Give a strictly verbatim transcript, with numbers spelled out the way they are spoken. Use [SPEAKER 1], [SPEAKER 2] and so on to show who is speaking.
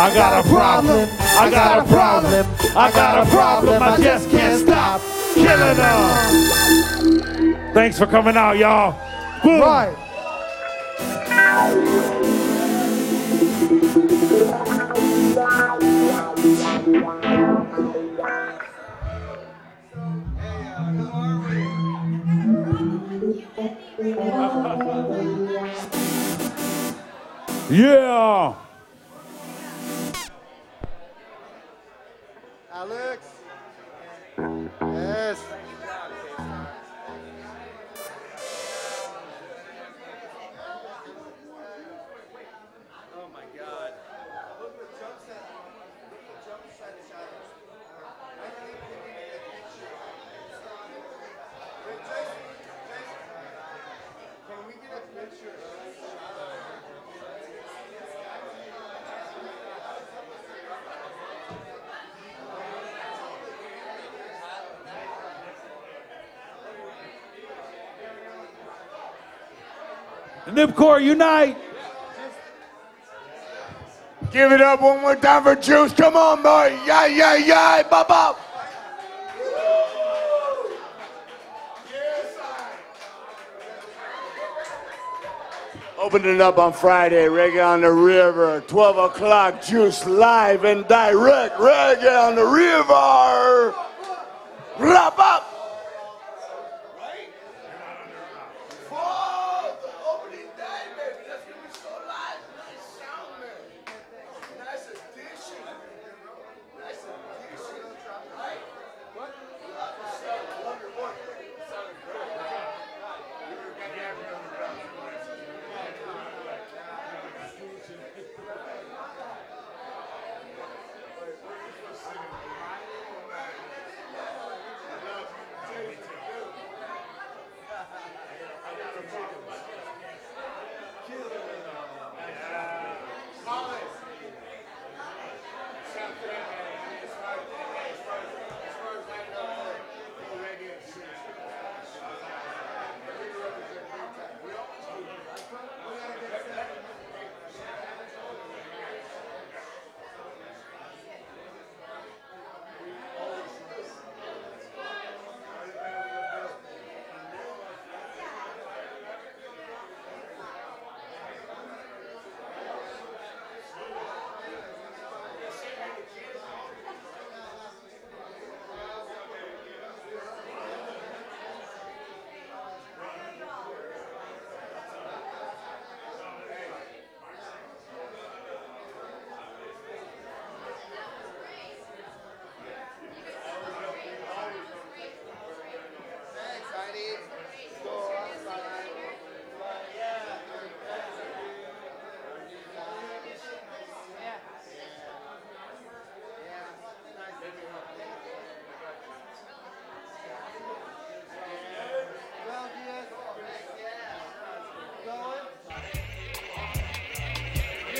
[SPEAKER 1] I got a problem. I got a problem. I got a problem. I just can't stop killing them. Thanks for coming out, y'all. Boom.
[SPEAKER 2] Right.
[SPEAKER 1] Yeah.
[SPEAKER 2] Alex. Yes.
[SPEAKER 3] Oh my God.
[SPEAKER 2] Can we get a picture?
[SPEAKER 1] Nipcore unite.
[SPEAKER 2] Give it up one more time for Juice. Come on, boy. Yeah, yeah, yeah. Bop, bop. Opening up on Friday, Reggae on the River, twelve o'clock, Juice live and direct, Reggae on the River. Wrap up.